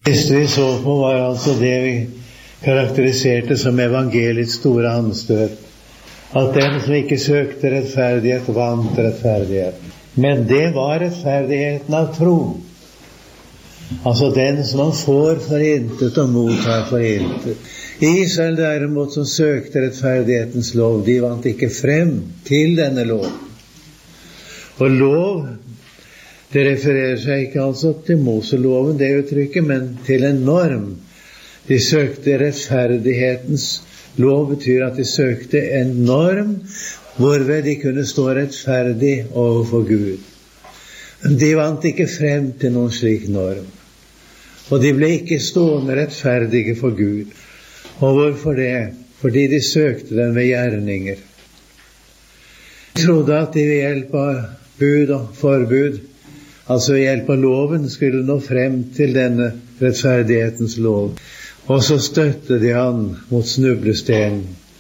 Det vi så på var altså det vi karakteriserte som evangeliets store anstøt. At den som ikke søkte rettferdighet, vant rettferdighet. Men det var rettferdigheten av tro. Altså den som man får for intet og mottar for intet. Israel derimot som søkte rettferdighetens lov, de vant ikke frem til denne lov. Og lov, det refererer seg ikke altså til Moseloven, det uttrykket, men til en norm. De søkte rettferdighetens lov, betyr at de søkte en norm hvorved de kunne stå rettferdig overfor Gud. De vant ikke frem til noen slik norm. Og de ble ikke stående rettferdige for Gud. Og hvorfor det? Fordi de søkte den ved gjerninger. De trodde at de ved hjelp av bud og forbud, altså ved hjelp av loven, skulle nå frem til denne rettferdighetens lov. Og så støtte de han mot snublestenen.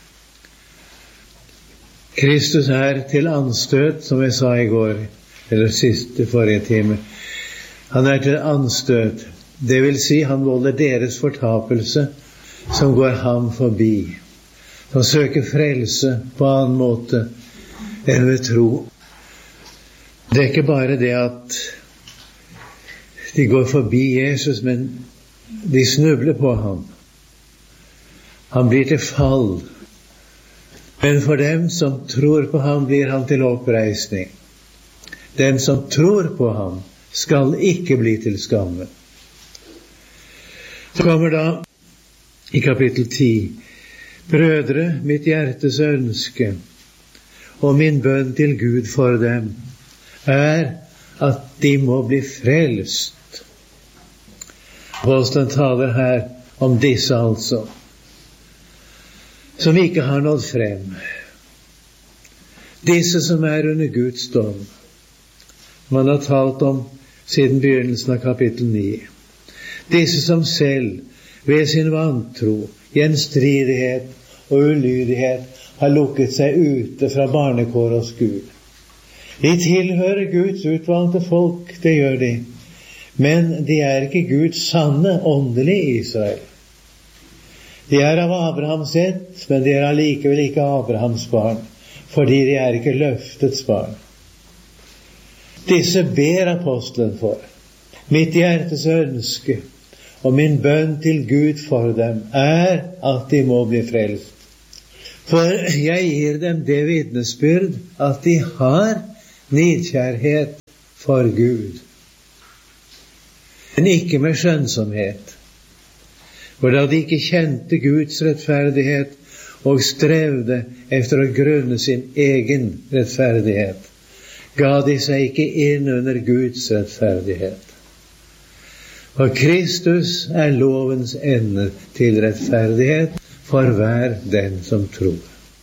Kristus er til anstøt, som jeg sa i går, eller siste forrige time. Han er til anstøt. Det vil si, han volder deres fortapelse, som går ham forbi. Han søker frelse på annen måte enn ved tro. Det er ikke bare det at de går forbi Jesus, men de snubler på ham. Han blir til fall. Men for dem som tror på ham, blir han til oppreisning. Den som tror på ham, skal ikke bli til skamme. Så kommer da i kapittel 10. Brødre, mitt hjertes ønske og min bønn til Gud for dem er at de må bli frelst. Apostelen taler her om disse altså, som ikke har nådd frem. Disse som er under Guds dom. Man har talt om siden begynnelsen av kapittel 9. Disse som selv ved sin vantro, gjenstridighet og ulydighet har lukket seg ute fra barnekår hos Gud. De tilhører Guds utvalgte folk, det gjør de. Men de er ikke Guds sanne, åndelige Israel. De er av Abrahams ett, men de er allikevel ikke Abrahams barn, fordi de er ikke løftets barn. Disse ber apostelen for. Mitt hjertes ønske og min bønn til Gud for dem er at de må bli frelst. For jeg gir dem det vitnesbyrd at de har nidkjærhet for Gud, men ikke med skjønnsomhet. For da de ikke kjente Guds rettferdighet og strevde efter å grunne sin egen rettferdighet, ga de seg ikke inn under Guds rettferdighet. For Kristus er lovens ende til rettferdighet for hver den som tror.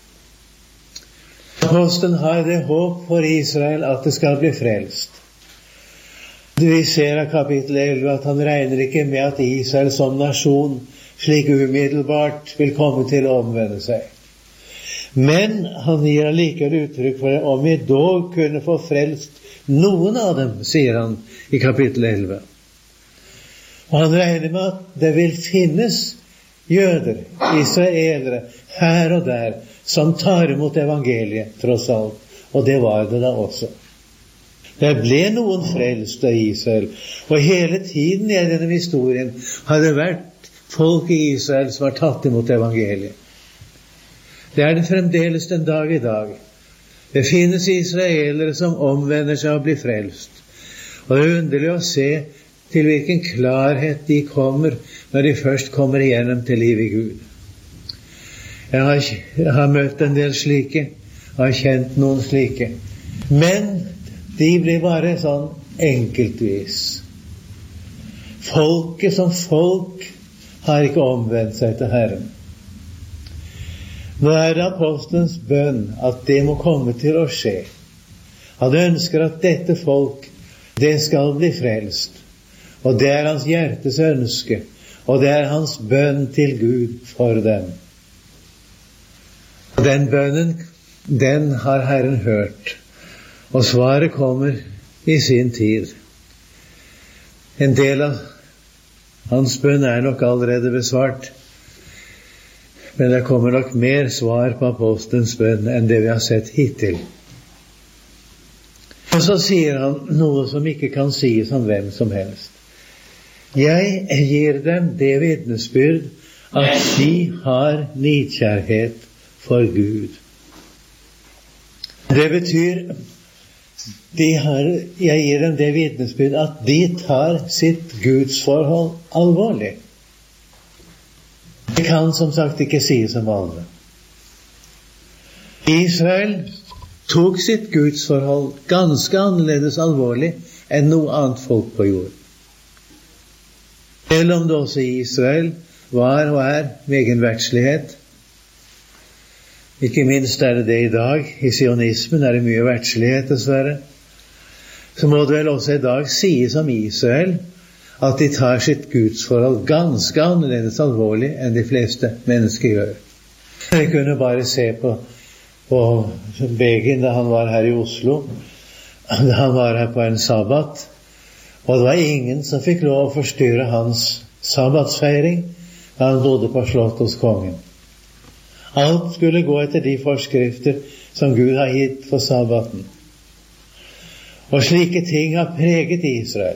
Apostelen har det håp for Israel at det skal bli frelst. Vi ser av kapittel 11 at han regner ikke med at Israel som nasjon slik umiddelbart vil komme til å omvende seg. Men han gir allikevel uttrykk for det, om vi dog kunne få frelst noen av dem, sier han i kapittel 11. Og han regner med at det vil finnes jøder, israelere, her og der, som tar imot evangeliet, tross alt. Og det var det da også. Det ble noen frelst av Israel, og hele tiden i denne historien har det vært folk i Israel som har tatt imot evangeliet. Det er det fremdeles den dag i dag. Det finnes israelere som omvender seg og blir frelst. Og det er underlig å se til hvilken klarhet de kommer når de først kommer igjennom til liv i Gud. Jeg har møtt en del slike, og har kjent noen slike. Men de blir bare sånn enkeltvis. Folket som folk har ikke omvendt seg til Herren. Nå er det apostelens bønn at det må komme til å skje. Han ønsker at dette folk, det skal bli frelst. Og det er hans hjertes ønske, og det er hans bønn til Gud for dem. Den bønnen, den har Herren hørt, og svaret kommer i sin tid. En del av Hans bønn nok allerede besvart, men det kommer nok mer svar på apostelens bønn enn det vi har sett hittil. Og så sier han noe som ikke kan sies om hvem som helst. Jeg gir dem det vitnesbyrd at de har nidkjærhet for Gud. Det betyr jeg gir dem det vitnesbyrd at de tar sitt gudsforhold alvorlig. Det kan som sagt ikke sies om alle. Israel tok sitt gudsforhold ganske annerledes alvorlig enn noe annet folk på jord. Selv om det også i Israel var og egen verdslighet. Ikke minst det i dag. I sionismen det mye verdslighet, dessverre. Så må det vel også i dag sies om Israel at de tar sitt gudsforhold ganske annerledes alvorlig enn de fleste mennesker gjør. Vi kunne bare se på Begin da han var her i Oslo. Han var her på en sabbat, og det var ingen som fikk lov å forstyrre hans sabbatsfeiring da han bodde på slott hos kongen. Alt skulle gå etter de forskrifter som Gud har gitt for sabbaten. Og slike ting har preget Israel.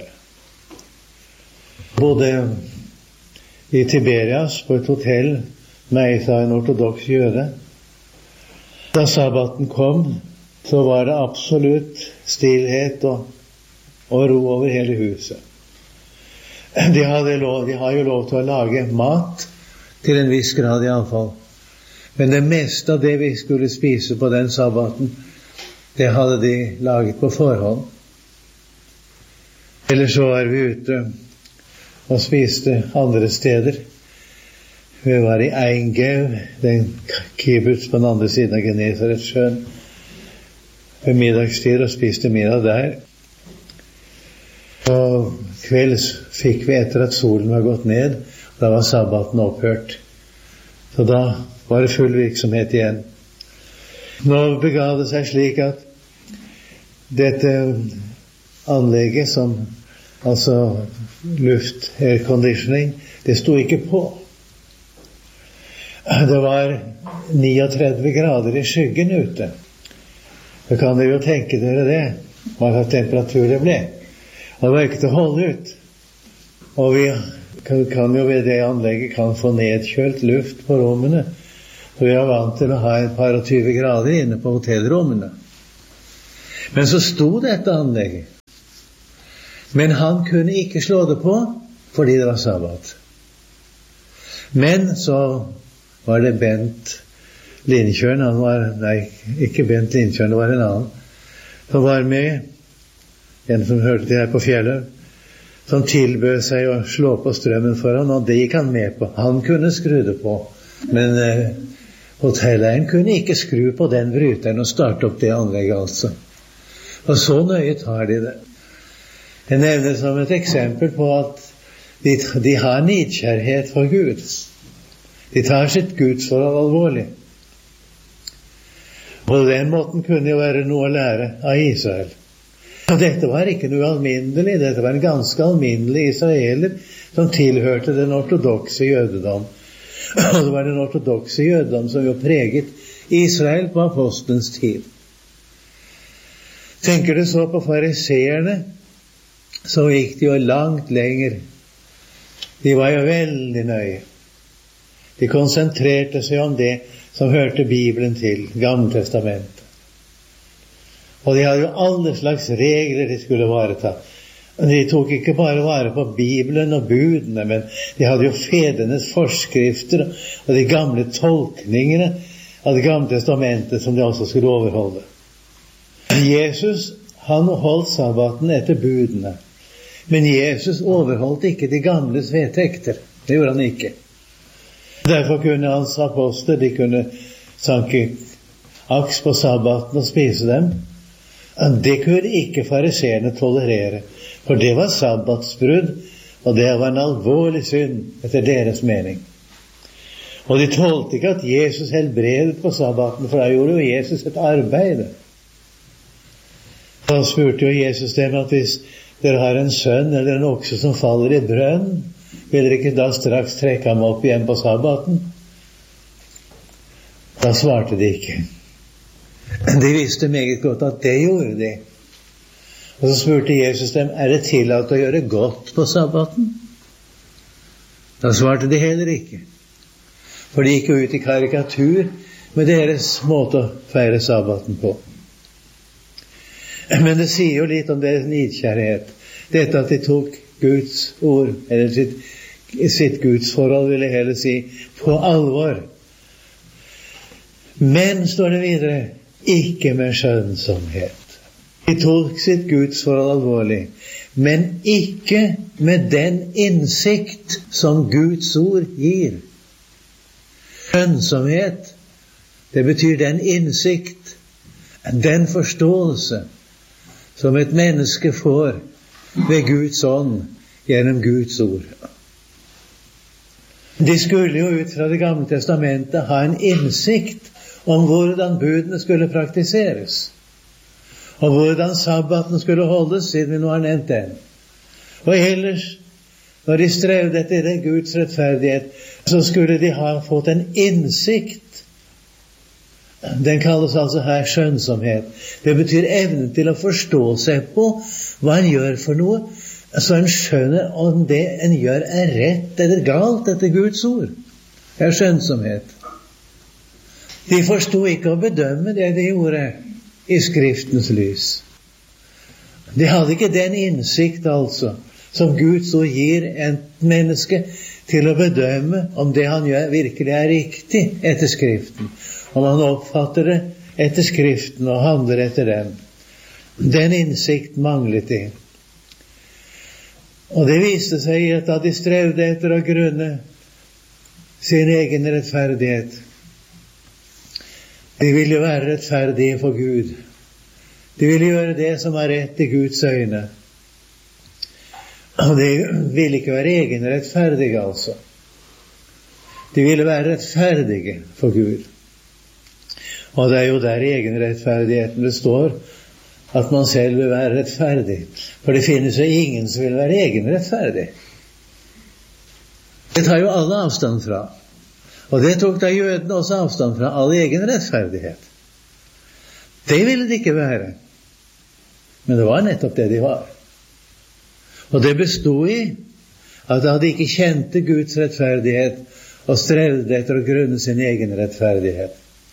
Både i Tiberias på et hotell med en ortodoks jøde. Da sabbaten kom, så var det absolutt stillhet og ro over hele huset. De har jo lov til å lage mat, til en viss grad i alle fall. Men det meste av det vi skulle spise på den sabbaten, det hadde de laget på forhånd. Ellers så var vi ute og spiste andre steder. Vi var i Eingev, den kibbutz på den andre siden av Genesaretsjøen, ved middagstid og spiste middag der. Og kvelds fikk vi etter at solen var gått ned, da var sabbaten opphørt. Så da var det full virksomhet igjen. Nå begav det seg slik at dette anlegget som, altså luft, air conditioning, det sto ikke på. Det var 39 grader i skyggen ute. Da kan dere jo tenke dere det, hva slags temperatur det ble. Og det var ikke til å holde ut. Og vi kan jo ved det anlegget få nedkjølt luft på rommene. Så vi er vant til å ha et par og 20 grader inne på hotellrommene. Men så sto dette anlegget. Men han kunne ikke slå det på, fordi det var sabbat. Men så var det Bent Lindkjørn, ikke Bent Lindkjørn, det var en annen, som var med, en som hørte til her på fjellet, som tilbød seg å slå på strømmen for han, og det gikk han med på. Han kunne skru det på, men hotelleieren kunne ikke skru på den bryteren og starte opp det anlegget altså. Og så nøye tar de det. Jeg nevner som et eksempel på at de har nidkjærhet for Gud. De tar sitt gudsforhold alvorlig. På den måten kunne jo være noe å lære av Israel. Og dette var ikke noe alminnelig, dette var en ganske alminnelig israeler som tilhørte den ortodokse jødedom. Og det var den ortodokse jødedom som jo preget Israel på apostelens tid. Tenker du så på fariseerne, så gikk de jo langt lenger. De var jo veldig nøye. De konsentrerte seg om det som hørte Bibelen til, Gamle Testamentet. Og de hadde jo alle slags regler de skulle vareta. De tok ikke bare vare på Bibelen og budene, men de hadde jo fedrenes forskrifter og de gamle tolkningene av det Gamle Testamentet som de også skulle overholde. Jesus, han holdt sabbaten etter budene. Men Jesus overholdt ikke de gamles vedtekter. Det gjorde han ikke. Derfor kunne hans apostler, de kunne sanke aks på sabbaten og spise dem. Det kunne ikke fariseerne tolerere, for det var sabbatsbrudd, og det var en alvorlig synd etter deres mening. Og de tålte ikke at Jesus helbredet på sabbaten, for da gjorde jo Jesus et arbeid. Da spurte jo Jesus dem at hvis dere har en sønn eller en okse som faller i brønn, vil dere ikke da straks trekke ham opp igjen på sabbaten? Da svarte de ikke. De visste meget godt at det gjorde de. Og så spurte Jesus dem, det tillatt å gjøre godt på sabbaten? Da svarte de heller ikke. For de gikk jo ut i karikatur med deres måte å feire sabbaten på. Men det sier jo litt om deres nidkjærlighet. Dette at de tok Guds ord, eller sitt gudsforhold, vil jeg heller si, på alvor. Men, står det videre, ikke med skjønnsomhet. De tok sitt gudsforhold alvorlig, men ikke med den innsikt som Guds ord gir. Skjønnsomhet, det betyr den innsikt, den forståelse som et menneske får ved Guds ånd gjennom Guds ord. De skulle jo ut fra Det gamle testamentet ha en innsikt om hvordan budene skulle praktiseres, og hvordan sabbaten skulle holdes, siden vi nå har nevnt den. Og ellers, når de strevde etter det Guds rettferdighet, så skulle de ha fått en innsikt. Den kalles altså her skjønnsomhet. Det betyr evnen til å forstå seg på hva en gjør for noe, så en skjønner om det en gjør rett eller galt etter Guds ord. Det skjønnsomhet. De forstod ikke å bedømme det de gjorde i Skriftens lys. De hadde ikke den innsikt altså som Guds ord gir en menneske til å bedømme om det han gjør virkelig riktig etter Skriften, om han oppfatter det etter Skriften og handler etter den. Den innsikt manglet de. Og det viste seg at da de strevde etter å grunne sin egen rettferdighet, de ville være rettferdige for Gud. De ville gjøre det som er rett i Guds øyne. Og de ville ikke være egenrettferdige, altså. De ville være rettferdige for Gud. Og det er jo der i egenrettferdigheten det står at man selv vil være rettferdig. For det finnes jo ingen som vil være egenrettferdig. Det tar jo alle avstand fra. Og det tok da jødene også avstand fra, all egen rettferdighet. Det ville de ikke være. Men det var nettopp det de var. Og det bestod i at da de ikke kjente Guds rettferdighet og strevde etter å grunne sin egen rettferdighet.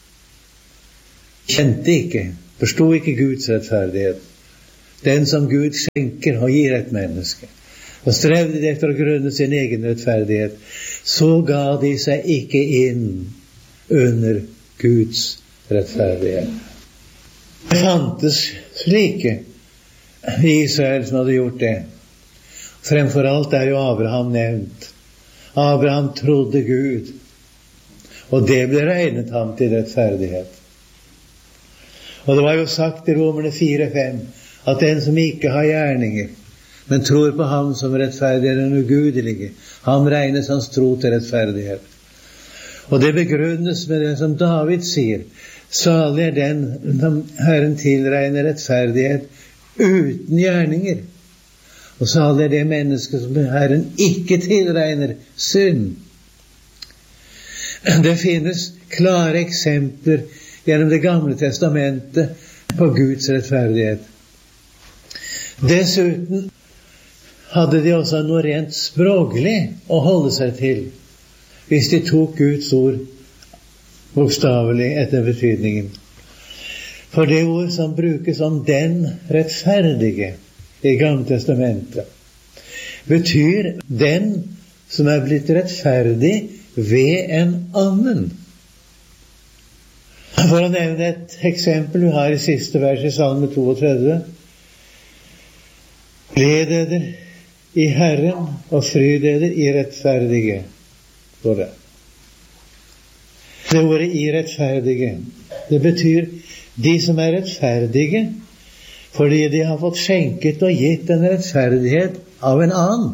Kjente ikke, forstod ikke Guds rettferdighet. Den som Gud skjenker og gir et menneske. Og strevde de etter å grunne sin egen rettferdighet, så ga de seg ikke inn under Guds rettferdighet. Det fantes slike i Israel som hadde gjort det. Fremfor alt er jo Abraham nevnt. Abraham trodde Gud, og det ble regnet ham til rettferdighet. Og det var jo sagt i Romerne 4:5 at den som ikke har gjerninger, men tror på ham som rettferdig er den ugudelige, ham regnes hans tro til rettferdighet. Og det begrunnes med det som David sier: salig er den som Herren tilregner rettferdighet uten gjerninger, og salig er det menneske som Herren ikke tilregner synd. Det finnes klare eksempler gjennom Det gamle testamentet på Guds rettferdighet. Dessuten hadde de også noe rent språklig å holde seg til, hvis de tok Guds ord bokstavelig etter betydningen. For det ord som brukes om den rettferdige i Gamle testamentet, betyr den som er blitt rettferdig ved en annen. For å nevne et eksempel vi har i siste vers i Salme 32. Gled dere i Herren og fryd dere i rettferdige. Det ordet i rettferdige, det betyr de som er rettferdige fordi de har fått skjenket og gitt en rettferdighet av en annen.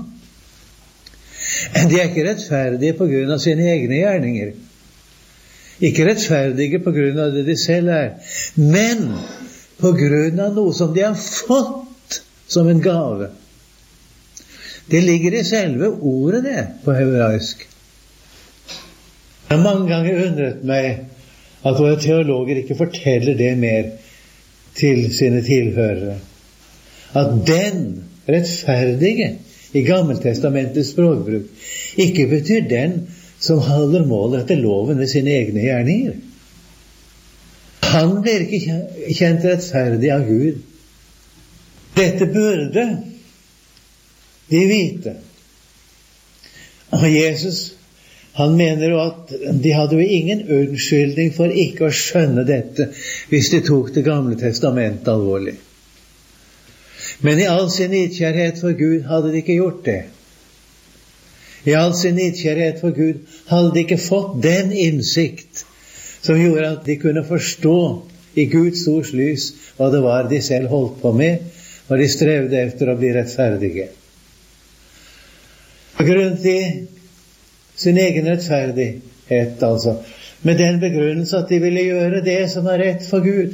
De er ikke rettferdige på grunn av sine egne gjerninger. Ikke rettferdige på grunn av det de selv er, men på grunn av noe som de har fått som en gave. Det ligger i selve ordet det, på hebraisk. Jeg har mange ganger undret meg at våre teologer ikke forteller det mer til sine tilhørere. At den rettferdige i Gammeltestamentets språkbruk ikke betyr den som holder målet etter loven ved sine egne gjerninger. Han blir ikke kjent rettferdig av Gud. Dette burde de vite. Og Jesus, han mener jo at de hadde jo ingen unnskyldning for ikke å skjønne dette hvis de tok det gamle testamentet alvorlig. Men i all sin nidkjærhet for Gud hadde de ikke gjort det. I all sin nidkjærhet for Gud hadde de ikke fått den innsikt som gjorde at de kunne forstå i Guds ords lys hva det var de selv holdt på med når de strevde efter å bli rettferdige. Begrunnet i sin egen rettferdighet, altså, med den begrunnelse at de ville gjøre det som er rett for Gud.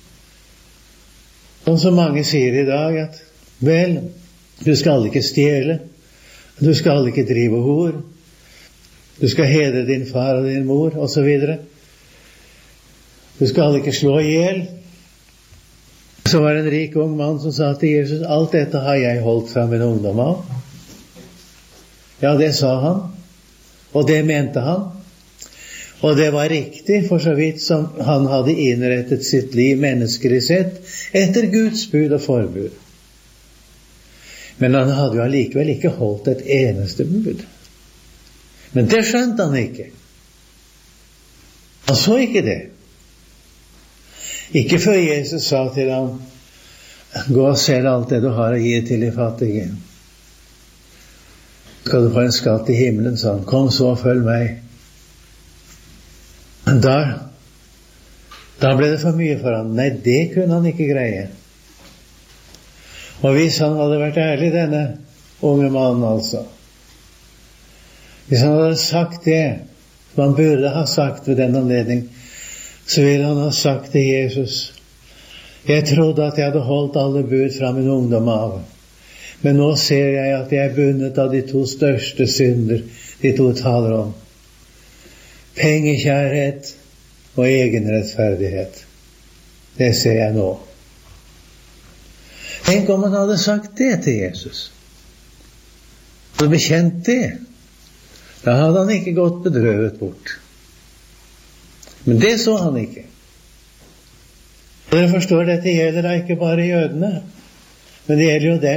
Som så mange sier i dag, at vel, du skal ikke stjele, du skal ikke drive hor, du skal hedre din far og din mor, og så videre. Du skal ikke slå ihjel. Så var det en rik ung mann som sa til Jesus, alt dette har jeg holdt fra min ungdom av. Ja, det sa han, og det mente han. Og det var riktig, for så vidt som han hadde innrettet sitt liv menneskelig sett etter Guds bud og forbud. Men han hadde jo allikevel ikke holdt et eneste bud. Men det skjønte han ikke. Han så ikke det. Ikke før Jesus sa til ham, gå og selg alt det du har å gi til de fattige. Skal du få en skatt i himmelen, sa han. Kom så og følg meg. Da ble det for mye for han. Nei, det kunne han ikke greie. Og hvis han hadde vært ærlig, denne unge mannen altså, hvis han hadde sagt det som han burde ha sagt ved den anledning, så ville han ha sagt til Jesus, jeg trodde at jeg hadde holdt alle bud fra min ungdom av, men nå ser jeg at jeg er bundet av de to største synder de to taler om. Pengekjærhet og egenrettferdighet. Det ser jeg nå. Tenk om han hadde sagt det til Jesus. Og bekjent det. Da hadde han ikke gått bedrøvet bort. Men det så han ikke. Og dere forstår, dette gjelder da ikke bare jødene, men det gjelder jo dem